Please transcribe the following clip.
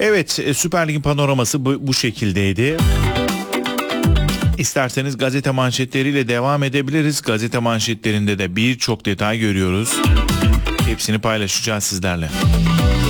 Evet, Süper Lig'in panoraması bu şekildeydi. İsterseniz gazete manşetleriyle devam edebiliriz. Gazete manşetlerinde de birçok detay görüyoruz. Hepsini paylaşacağız sizlerle.